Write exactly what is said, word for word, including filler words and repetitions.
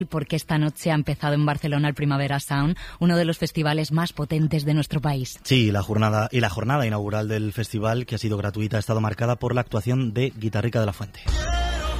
porque esta noche ha empezado en Barcelona el Primavera Sound, uno de los festivales más potentes de nuestro país. Sí, la jornada y la jornada inaugural del festival, que ha sido gratuita, ha estado marcada por la actuación de Guitarrica de la Fuente.